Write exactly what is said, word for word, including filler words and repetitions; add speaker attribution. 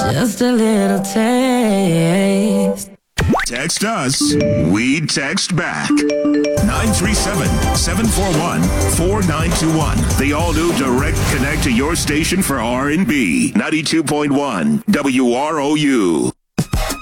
Speaker 1: Just a little taste.
Speaker 2: Text us. We text back. nine three seven, seven four one, four nine two one. The all-new Direct Connect to your station for R and B. ninety-two point one W R O U.